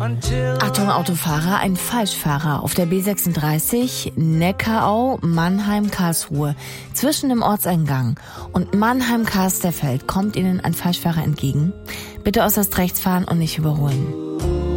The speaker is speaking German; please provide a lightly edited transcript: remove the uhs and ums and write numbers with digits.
Achtung Autofahrer, ein Falschfahrer auf der B36 Neckarau Mannheim-Karlsruhe zwischen dem Ortseingang und Mannheim-Kasterfeld kommt Ihnen ein Falschfahrer entgegen. Bitte äußerst rechts fahren und nicht überholen.